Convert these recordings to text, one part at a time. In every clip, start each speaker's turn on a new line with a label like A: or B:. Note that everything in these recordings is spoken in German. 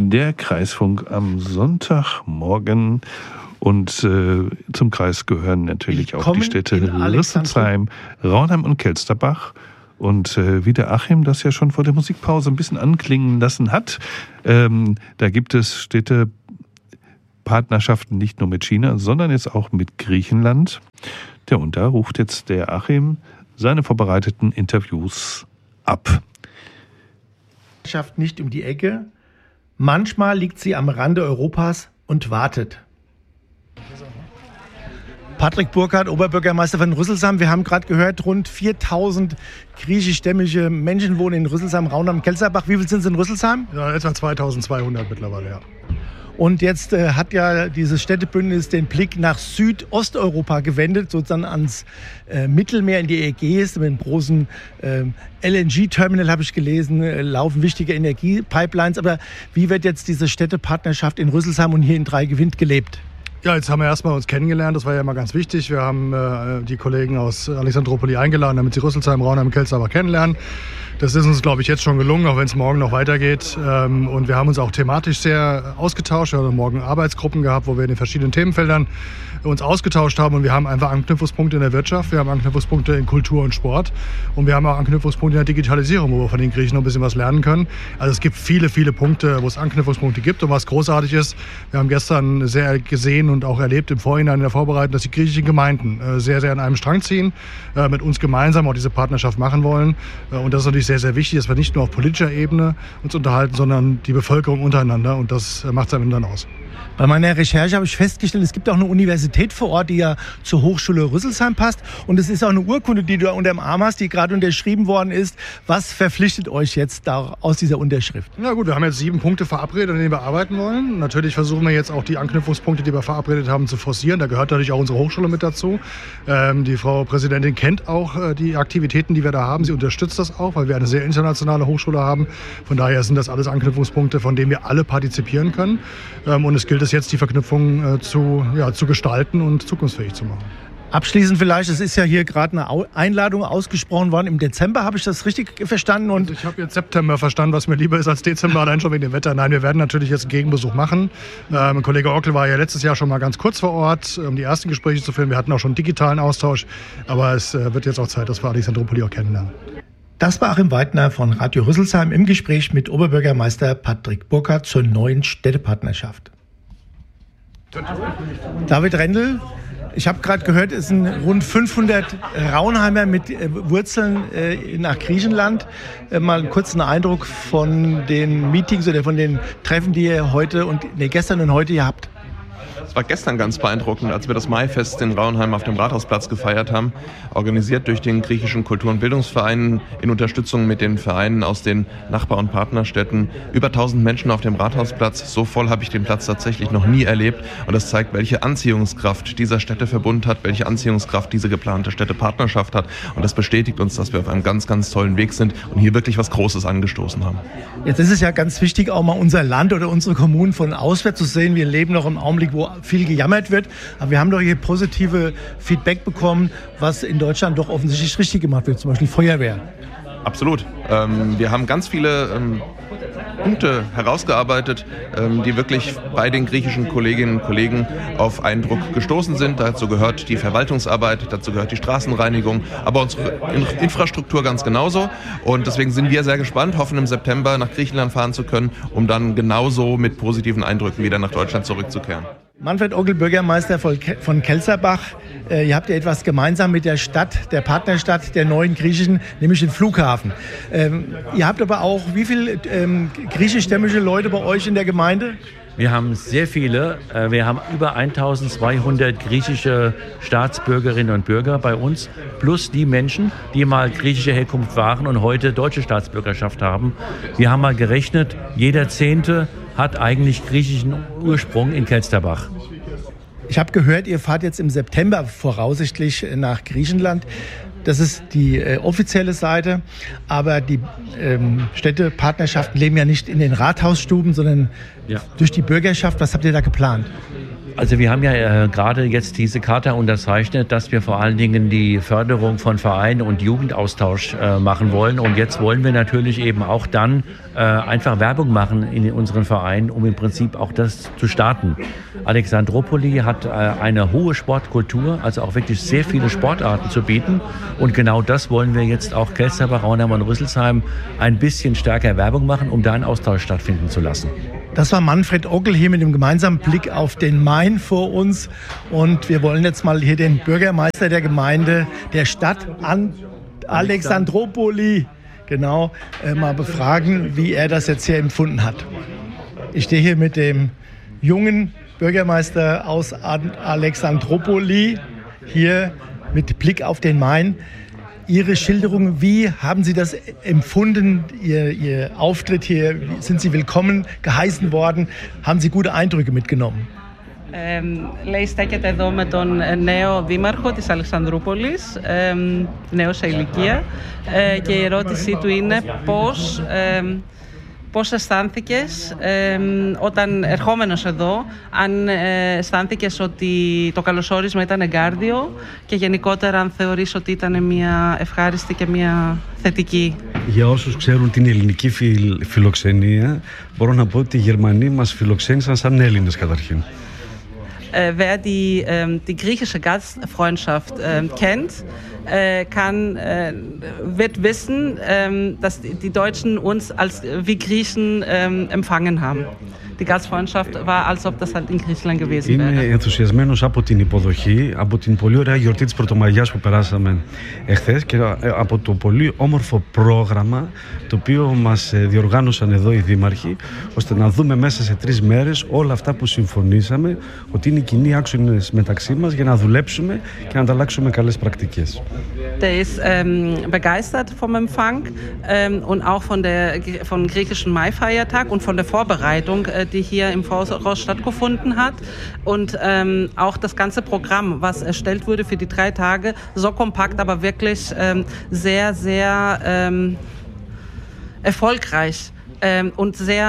A: Der Kreisfunk am Sonntagmorgen. Und zum Kreis gehören natürlich auch die Städte Rüsselsheim, Raunheim und Kelsterbach. Und wie der Achim das ja schon vor der Musikpause ein bisschen anklingen lassen hat, da gibt es Städtepartnerschaften nicht nur mit China, sondern jetzt auch mit Griechenland. Und da ruft jetzt der Achim seine vorbereiteten Interviews ab.
B: Schafft nicht um die Ecke. Manchmal liegt sie am Rande Europas und wartet. Patrick Burkhardt, Oberbürgermeister von Rüsselsheim. Wir haben gerade gehört, rund 4000 griechischstämmige Menschen wohnen in Rüsselsheim, Raunheim, Kelsterbach. Wie viel sind es in Rüsselsheim?
C: Ja, etwa 2200 mittlerweile, ja.
B: Und jetzt hat ja dieses Städtebündnis den Blick nach Südosteuropa gewendet, sozusagen ans Mittelmeer, in die Ägäis. Mit einem großen LNG-Terminal, habe ich gelesen, laufen wichtige Energiepipelines. Aber wie wird jetzt diese Städtepartnerschaft in Rüsselsheim und hier in Dreigewind gelebt?
C: Ja, jetzt haben wir erstmal uns kennengelernt, das war ja immer ganz wichtig. Wir haben die Kollegen aus Alexandropoli eingeladen, damit sie Rüsselsheim, Raunheim und Kelsterbach kennenlernen. Das ist uns, glaube ich, jetzt schon gelungen, auch wenn es morgen noch weitergeht. Und wir haben uns auch thematisch sehr ausgetauscht. Wir haben morgen Arbeitsgruppen gehabt, wo wir in den verschiedenen Themenfeldern uns ausgetauscht haben. Und wir haben einfach Anknüpfungspunkte in der Wirtschaft, wir haben Anknüpfungspunkte in Kultur und Sport. Und wir haben auch Anknüpfungspunkte in der Digitalisierung, wo wir von den Griechen noch ein bisschen was lernen können. Also es gibt viele, viele Punkte, wo es Anknüpfungspunkte gibt. Und was großartig ist, wir haben gestern sehr gesehen und auch erlebt im Vorhinein in der Vorbereitung, dass die griechischen Gemeinden sehr, sehr an einem Strang ziehen, mit uns gemeinsam auch diese Partnerschaft machen wollen. Und das ist natürlich sehr, sehr wichtig, dass wir nicht nur auf politischer Ebene uns unterhalten, sondern die Bevölkerung untereinander. Und das macht es am Ende dann aus.
B: Bei meiner Recherche habe ich festgestellt, es gibt auch eine Universität vor Ort, die ja zur Hochschule Rüsselsheim passt. Und es ist auch eine Urkunde, die du da unter dem Arm hast, die gerade unterschrieben worden ist. Was verpflichtet euch jetzt da aus dieser Unterschrift?
C: Na gut, wir haben jetzt 7 Punkte verabredet, an denen wir arbeiten wollen. Natürlich versuchen wir jetzt auch die Anknüpfungspunkte, die wir verabredet haben, zu forcieren. Da gehört natürlich auch unsere Hochschule mit dazu. Die Frau Präsidentin kennt auch die Aktivitäten, die wir da haben. Sie unterstützt das auch, weil wir eine sehr internationale Hochschule haben. Von daher sind das alles Anknüpfungspunkte, von denen wir alle partizipieren können. Und es gilt es jetzt, die Verknüpfung zu gestalten und zukunftsfähig zu machen.
B: Abschließend vielleicht, es ist ja hier gerade eine Einladung ausgesprochen worden im Dezember, habe ich das richtig verstanden? Und
C: also ich habe jetzt September verstanden, was mir lieber ist als Dezember, allein schon wegen dem Wetter. Nein, wir werden natürlich jetzt einen Gegenbesuch machen. Kollege Orkel war ja letztes Jahr schon mal ganz kurz vor Ort, um die ersten Gespräche zu führen. Wir hatten auch schon digitalen Austausch, aber es wird jetzt auch Zeit, dass wir Alexandropoli auch kennenlernen.
B: Das war Achim Weidner von Radio Rüsselsheim im Gespräch mit Oberbürgermeister Patrick Burkhardt zur neuen Städtepartnerschaft. David Rendel, ich habe gerade gehört, es sind rund 500 Raunheimer mit Wurzeln nach Griechenland. Mal einen kurzen Eindruck von den Meetings oder von den Treffen, die ihr gestern und heute hier habt.
D: Es war gestern ganz beeindruckend, als wir das Maifest in Raunheim auf dem Rathausplatz gefeiert haben, organisiert durch den griechischen Kultur- und Bildungsverein in Unterstützung mit den Vereinen aus den Nachbar- und Partnerstädten. Über 1000 Menschen auf dem Rathausplatz. So voll habe ich den Platz tatsächlich noch nie erlebt. Und das zeigt, welche Anziehungskraft dieser Städteverbund hat, welche Anziehungskraft diese geplante Städtepartnerschaft hat. Und das bestätigt uns, dass wir auf einem ganz, ganz tollen Weg sind und hier wirklich was Großes angestoßen haben.
B: Jetzt ist es ja ganz wichtig, auch mal unser Land oder unsere Kommunen von auswärts zu sehen. Wir leben noch im Augenblick, wo viel gejammert wird. Aber wir haben doch hier positive Feedback bekommen, was in Deutschland doch offensichtlich richtig gemacht wird, zum Beispiel Feuerwehr.
D: Absolut. Wir haben ganz viele Punkte herausgearbeitet, die wirklich bei den griechischen Kolleginnen und Kollegen auf Eindruck gestoßen sind. Dazu gehört die Verwaltungsarbeit, dazu gehört die Straßenreinigung, aber unsere Infrastruktur ganz genauso. Und deswegen sind wir sehr gespannt, hoffen im September nach Griechenland fahren zu können, um dann genauso mit positiven Eindrücken wieder nach Deutschland zurückzukehren.
B: Manfred Ockel, Bürgermeister von Kelsterbach. Ihr habt ja etwas gemeinsam mit der Stadt, der Partnerstadt der neuen griechischen, nämlich den Flughafen. Ihr habt aber auch, wie viele griechischstämmige Leute bei euch in der Gemeinde?
E: Wir haben sehr viele. Wir haben über 1200 griechische Staatsbürgerinnen und Bürger bei uns, plus die Menschen, die mal griechischer Herkunft waren und heute deutsche Staatsbürgerschaft haben. Wir haben mal gerechnet, jeder Zehnte hat eigentlich griechischen Ursprung in Kelsterbach.
B: Ich habe gehört, ihr fahrt jetzt im September voraussichtlich nach Griechenland. Das ist die offizielle Seite, aber die Städtepartnerschaften leben ja nicht in den Rathausstuben, sondern durch die Bürgerschaft. Was habt ihr da geplant?
E: Also wir haben ja gerade jetzt diese Charta unterzeichnet, dass wir vor allen Dingen die Förderung von Vereinen und Jugendaustausch machen wollen. Und jetzt wollen wir natürlich eben auch dann einfach Werbung machen in unseren Vereinen, um im Prinzip auch das zu starten. Alexandropoli hat eine hohe Sportkultur, also auch wirklich sehr viele Sportarten zu bieten. Und genau das wollen wir jetzt auch Kelsterbach, Raunheim und Rüsselsheim ein bisschen stärker Werbung machen, um da einen Austausch stattfinden zu lassen.
B: Das war Manfred Ockel hier mit dem gemeinsamen Blick auf den Main vor uns. Und wir wollen jetzt mal hier den Bürgermeister der Gemeinde, der Stadt Alexandropoli, genau, mal befragen, wie er das jetzt hier empfunden hat. Ich stehe hier mit dem jungen Bürgermeister aus Alexandropoli, hier mit Blick auf den Main. Ihre Schilderung, wie haben Sie das empfunden, Ihr Auftritt hier? Sind Sie willkommen geheißen worden? Haben Sie gute Eindrücke mitgenommen?
F: Λέει στέκεται εδώ με τον νέο δήμαρχο της Αλεξανδρούπολης, νέο σε ηλικία, και η ερώτησή του είναι πώς αισθάνθηκες όταν ερχόμενος εδώ, αν αισθάνθηκες ότι το καλωσόρισμα ήταν εγκάρδιο και γενικότερα αν θεωρείς ότι ήταν μια ευχάριστη και μια θετική.
G: Για όσους ξέρουν την ελληνική φιλοξενία, μπορώ να πω ότι οι Γερμανοί μας φιλοξένησαν σαν Έλληνες καταρχήν.
F: Wer die griechische Gastfreundschaft kennt, wird wissen, dass die Deutschen uns wie Griechen empfangen haben. Die Gastfreundschaft war, als ob das halt in Griechenland gewesen wäre.
G: Είμαι ενθουσιασμένος από την υποδοχή, από την πολύ ωραία γιορτή της Πρωτομαγιάς που περάσαμε εχθές και από το πολύ όμορφο πρόγραμμα το οποίο μας διοργάνωσαν εδώ οι δήμαρχοι, ώστε να δούμε μέσα σε 3 μέρες όλα αυτά που συμφωνήσαμε ότι είναι κοινοί άξονες μεταξύ μας για να δουλέψουμε και να ανταλλάξουμε καλές πρακτικές.
F: Der ist begeistert vom Empfang und auch vom griechischen Maifeiertag und von der Vorbereitung, die hier im Voraus stattgefunden hat. Und auch das ganze Programm, was erstellt wurde für die 3 Tage, so kompakt, aber wirklich sehr, sehr erfolgreich und sehr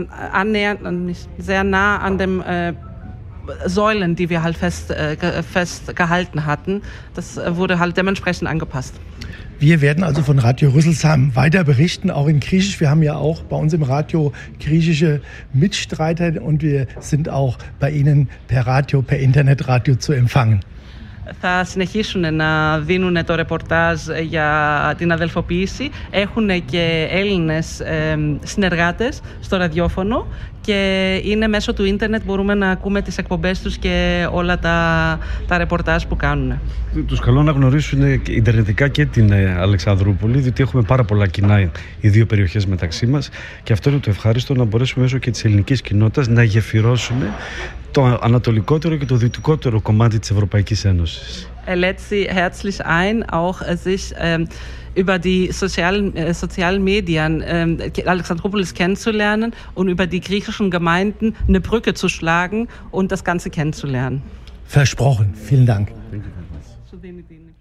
F: sehr nah an dem Säulen, die wir halt festgehalten hatten. Das wurde halt dementsprechend angepasst.
B: Wir werden also von Radio Rüsselsheim weiter berichten, auch in Griechisch. Wir haben ja auch bei uns im Radio griechische Mitstreiter und wir sind auch bei Ihnen per Internetradio zu empfangen.
F: Θα συνεχίσουν να δίνουν το ρεπορτάζ για την αδελφοποίηση. Έχουν και Έλληνες συνεργάτες στο ραδιόφωνο και είναι μέσω του ίντερνετ μπορούμε να ακούμε τις εκπομπές τους και όλα τα ρεπορτάζ που κάνουν.
G: Τους καλώ να γνωρίσουν ιντερνετικά και την Αλεξανδρούπολη, διότι έχουμε πάρα πολλά κοινά οι δύο περιοχές μεταξύ μας και αυτό είναι το ευχάριστο, να μπορέσουμε μέσω και της ελληνικής κοινότητας να γεφυρώσουμε το ανατολικότερο και το δυτικότερο κομμάτι της Ευρωπαϊκής Ένωσης.
F: Er lädt Sie herzlich ein, auch sich über die sozialen Medien Alexandroupolis kennenzulernen und über die griechischen Gemeinden eine Brücke zu schlagen und das Ganze kennenzulernen.
B: Versprochen. Vielen Dank.